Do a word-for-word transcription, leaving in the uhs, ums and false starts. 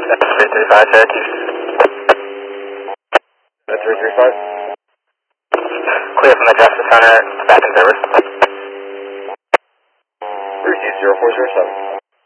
three three five, Cherokee. three three five. Clear from the Justice Center, back in service. Receive zero four zero seven.